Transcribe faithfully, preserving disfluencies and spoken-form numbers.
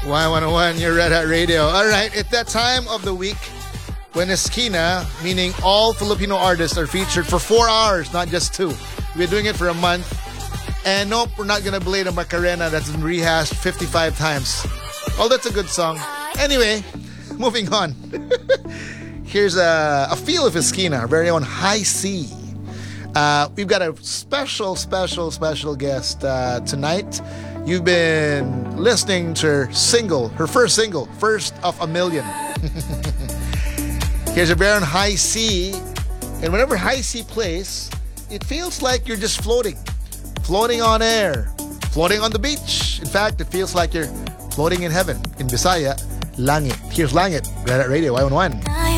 Y one oh one, your Red Hat Radio. All right, it's that time of the week when Esquina, meaning all Filipino artists, are featured for four hours, not just two. We're doing it for a month. And nope, we're not going to play the Macarena that's been rehashed fifty-five times. Oh, that's a good song. Anyway, moving on. Here's a, a feel of Esquina, our very own High C. Uh, we've got a special, special, special guest uh, tonight. You've been listening to her single, her first single, First of a Million. Here's a very own High C. And whenever High C plays, it feels like you're just floating. Floating on air. Floating on the beach. In fact, it feels like you're floating in heaven. In Bisaya, langit. Here's Langit, Red Hat Radio, Y one oh one.